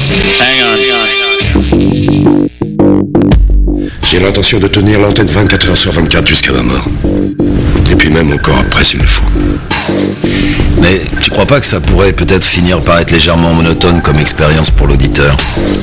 J'ai l'intention de tenir l'antenne 24 heures sur 24 jusqu'à ma mort. Et puis même encore après s'il le faut. Mais tu crois pas que ça pourrait peut-être finir par être légèrement monotone comme expérience pour l'auditeur ?